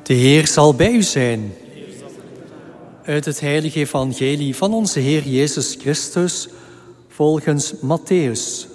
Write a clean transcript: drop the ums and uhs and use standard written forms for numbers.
De Heer zal bij u zijn. Uit het heilige evangelie van onze Heer Jezus Christus volgens Mattheüs.